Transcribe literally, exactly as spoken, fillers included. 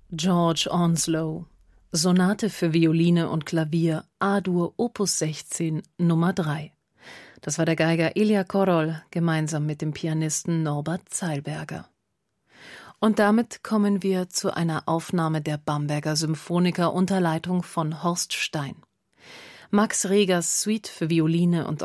George Onslow, Sonate für Violine und Klavier, A-Dur, Opus sechzehn, Nummer drei. Das war der Geiger Ilja Korol gemeinsam mit dem Pianisten Norbert Zeilberger. Und damit kommen wir zu einer Aufnahme der Bamberger Symphoniker unter Leitung von Horst Stein. Max Regers Suite für Violine und